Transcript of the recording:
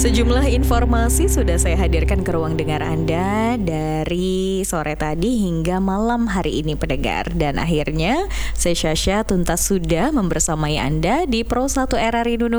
Sejumlah informasi sudah saya hadirkan ke ruang dengar Anda dari sore tadi hingga malam hari ini pendengar. Dan akhirnya saya Syasha tuntas sudah membersamai Anda di Pro 1 RRI Nunu